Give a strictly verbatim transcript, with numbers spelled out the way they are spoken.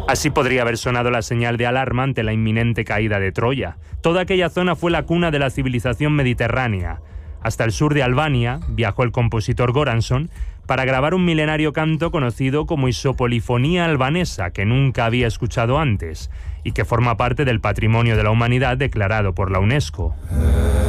Así podría haber sonado la señal de alarma ante la inminente caída de Troya. Toda aquella zona fue la cuna de la civilización mediterránea. Hasta el sur de Albania viajó el compositor Goranson para grabar un milenario canto conocido como isopolifonía albanesa, que nunca había escuchado antes y que forma parte del Patrimonio de la Humanidad declarado por la UNESCO.